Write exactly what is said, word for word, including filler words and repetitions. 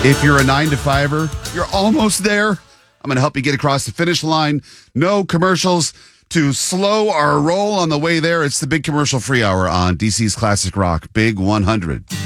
If you're a nine to fiver, you're almost there. I'm going to help you get across the finish line. No commercials to slow our roll on the way there. It's the Big Commercial Free Hour on D C's Classic Rock, Big one hundred.